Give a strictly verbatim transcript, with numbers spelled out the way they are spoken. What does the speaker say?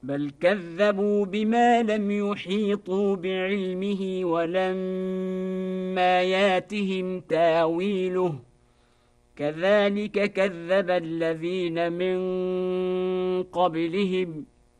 بل كذبوا بما لم يحيطوا بعلمه ولما ياتهم تاويله كذلك كذب الذين من قبلهم